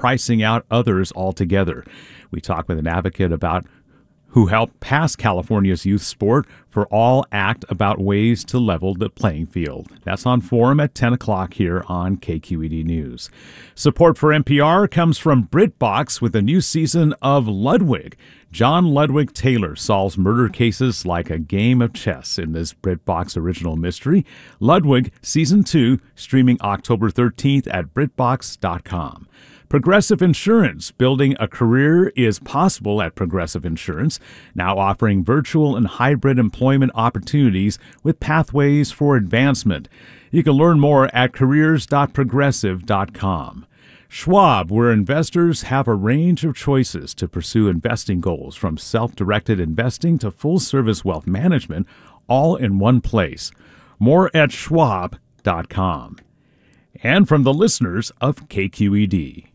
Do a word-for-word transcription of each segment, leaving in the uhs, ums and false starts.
pricing out others altogether. We talk with an advocate about who helped pass California's Youth Sport for All Act about ways to level the playing field. That's on Forum at ten o'clock here on K Q E D News. Support for N P R comes from BritBox with a new season of Ludwig. John Ludwig Taylor solves murder cases like a game of chess in this BritBox original mystery. Ludwig Season two, streaming October thirteenth at BritBox dot com. Progressive Insurance. Building a career is possible at Progressive Insurance, now offering virtual and hybrid employment opportunities with pathways for advancement. You can learn more at careers dot progressive dot com. Schwab, where investors have a range of choices to pursue investing goals, from self-directed investing to full-service wealth management, all in one place. More at schwab dot com. And from the listeners of K Q E D.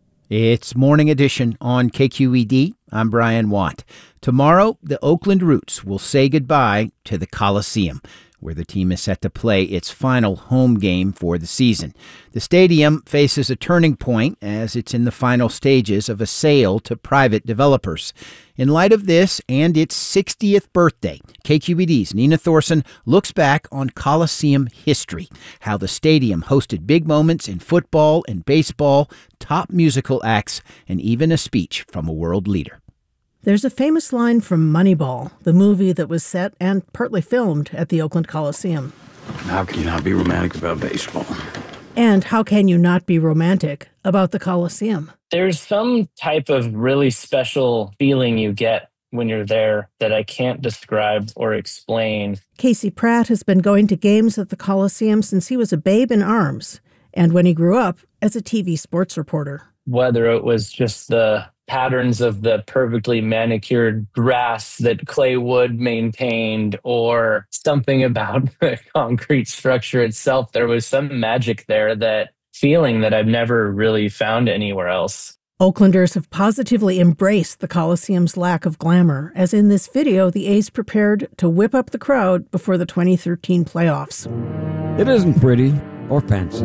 It's Morning Edition on K Q E D. I'm Brian Watt. Tomorrow, the Oakland Roots will say goodbye to the Coliseum, where the team is set to play its final home game for the season. The stadium faces a turning point as it's in the final stages of a sale to private developers. In light of this and its sixtieth birthday, K Q E D's Nina Thorson looks back on Coliseum history, how the stadium hosted big moments in football and baseball, top musical acts, and even a speech from a world leader. There's a famous line from Moneyball, the movie that was set and partly filmed at the Oakland Coliseum. How can you not be romantic about baseball? And how can you not be romantic about the Coliseum? There's some type of really special feeling you get when you're there that I can't describe or explain. Casey Pratt has been going to games at the Coliseum since he was a babe in arms, and when he grew up as a T V sports reporter. Whether it was just the patterns of the perfectly manicured grass that Clay Wood maintained, or something about the concrete structure itself, there was some magic there, that feeling that I've never really found anywhere else. Oaklanders have positively embraced the Coliseum's lack of glamour, as in this video the A's prepared to whip up the crowd before the twenty thirteen playoffs. It isn't pretty or fancy.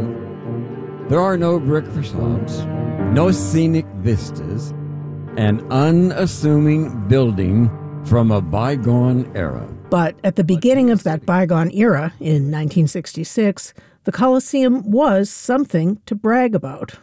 There are no brick facades, no scenic vistas, an unassuming building from a bygone era. But at the beginning of that bygone era, in nineteen sixty-six, the Coliseum was something to brag about.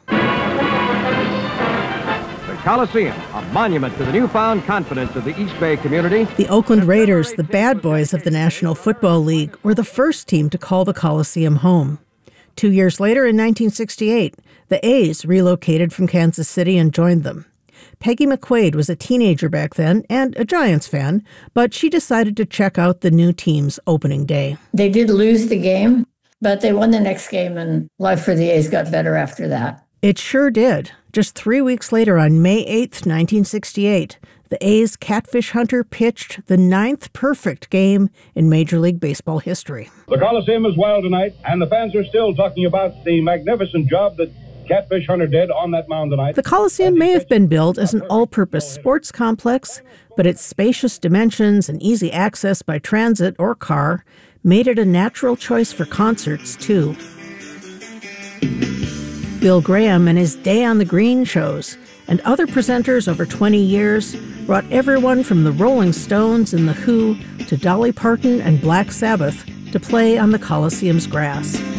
The Coliseum, a monument to the newfound confidence of the East Bay community. The Oakland Raiders, the bad boys of the National Football League, were the first team to call the Coliseum home. Two years later, in nineteen sixty-eight, the A's relocated from Kansas City and joined them. Peggy McQuaid was a teenager back then and a Giants fan, but she decided to check out the new team's opening day. They did lose the game, but they won the next game, and life for the A's got better after that. It sure did. Just three weeks later, on May eighth, nineteen sixty-eight, the A's Catfish Hunter pitched the ninth perfect game in Major League Baseball history. The Coliseum is wild tonight, and the fans are still talking about the magnificent job that Catfish Hunter did on that mound tonight. The Coliseum may have been built as an all-purpose sports complex, but its spacious dimensions and easy access by transit or car made it a natural choice for concerts, too. Bill Graham and his Day on the Green shows and other presenters over twenty years brought everyone from the Rolling Stones and The Who to Dolly Parton and Black Sabbath to play on the Coliseum's grass.